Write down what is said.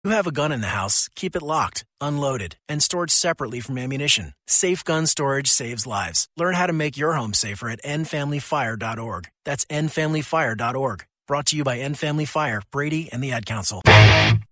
You have a gun in the house, keep it locked, unloaded, and stored separately from ammunition. Safe gun storage saves lives. Learn how to make your home safer at endfamilyfire.org. That's endfamilyfire.org. Brought to you by End Family Fire, Brady, and the Ad Council.